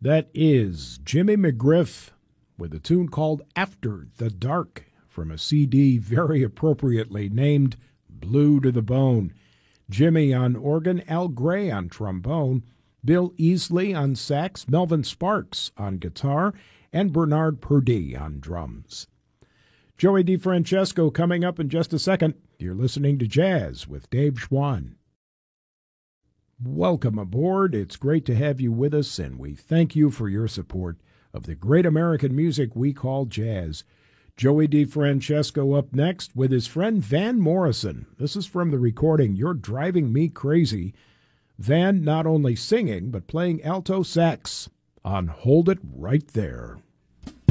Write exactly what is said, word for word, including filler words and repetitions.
That is Jimmy McGriff with a tune called After the Dark from a C D very appropriately named Blue to the Bone. Jimmy on organ, Al Gray on trombone, Bill Easley on sax, Melvin Sparks on guitar, and Bernard Purdie on drums. Joey DeFrancesco coming up in just a second. You're listening to Jazz with Dave Schwann. Welcome aboard. It's great to have you with us, and we thank you for your support of the great American music we call jazz. Joey DeFrancesco up next with his friend Van Morrison. This is from the recording You're Driving Me Crazy. Van not only singing, but playing alto sax on Hold It Right There.